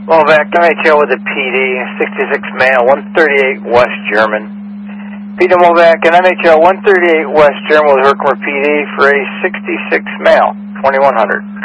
Movac, MHL with a PD, 66 male, 138 West German. Peter Movac and MHL 138 West German was working with PD for a 66 male, 2100.